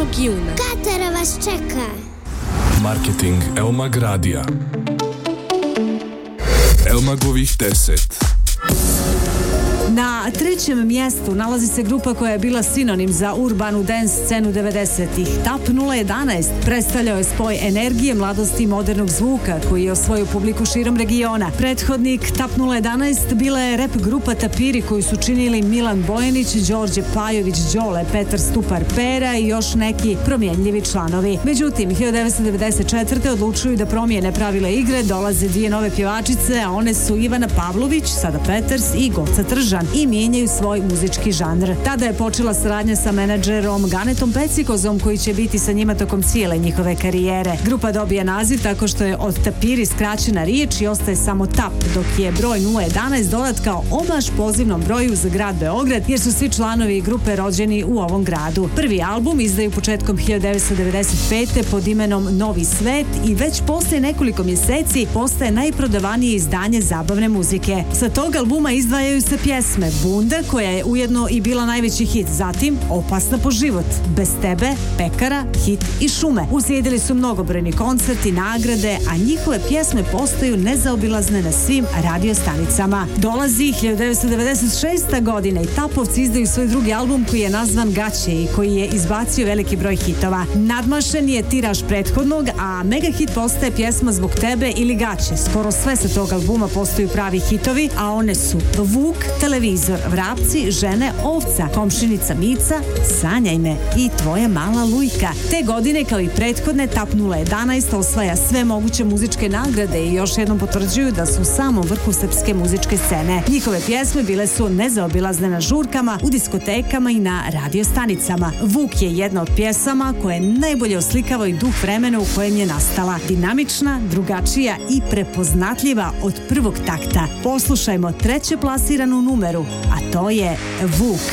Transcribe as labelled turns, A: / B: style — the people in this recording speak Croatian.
A: 8. juna.
B: Katara vas čeka.
C: Marketing Elmag radija. Elmagovih 10.
D: Na trećem mjestu nalazi se grupa koja je bila sinonim za urbanu dance scenu 90-ih. TAP 011 predstavljao je spoj energije, mladosti i modernog zvuka koji je osvojio publiku širom regiona. Prethodnik TAP 011 bila je rap grupa Tapiri koju su činili Milan Bojanić, Đorđe Pajović, Đole, Petar Stupar Pera i još neki promjenljivi članovi. Međutim, 1994. odlučuju da promijene pravile igre, dolaze dvije nove pjevačice, a one su Ivana Pavlović, sada Peters, i Goca Tržan i mijenjaju svoj muzički žanr. Tada je počela saradnja sa menadžerom Ganetom Pecikozom koji će biti sa njima tokom cijele njihove karijere. Grupa dobija naziv tako što je od Tapiri skraćena riječ i ostaje samo TAP, dok je broj 011 dodat kao omaž pozivnom broju za grad Beograd jer su svi članovi grupe rođeni u ovom gradu. Prvi album izdaju početkom 1995. pod imenom Novi svet i već poslije nekoliko mjeseci postaje najprodavanije izdanje zabavne muzike. Sa tog albuma izdvajaju se pjesme Bunda, koja je ujedno i bila najveći hit, zatim Opasna po život, Bez tebe, Pekara, Hit i Šume. Uslijedili su mnogobrojni koncerti, nagrade, a njihove pjesme postaju nezaobilazne na svim radiostanicama. Dolazi 1996. godina i Tapovci izdaju svoj drugi album koji je nazvan Gaće i koji je izbacio veliki broj hitova. Nadmašen je tiraž prethodnog, a mega hit postaje pjesma Zbog tebe ili Gaće. Skoro sve sa tog albuma postaju pravi hitovi, a one su Vuk, Televizor, Vrapci, Žene, Ovca, Komšinica Mica, Sanjaj me i Tvoja mala Lujka. Te godine, kao i prethodne, TAP 011 osvaja sve moguće muzičke nagrade i još jednom potvrđuju da su u samom vrhu srpske muzičke scene. Njihove pjesme bile su nezaobilazne na žurkama, u diskotekama i na radiostanicama. Vuk je jedna od pjesama koje najbolje oslikava i duh vremena u kojem je nastala. Dinamična, drugačija i prepoznatljiva od prvog takta. Poslušajmo treće plasiranu numeru, a to je Vuk.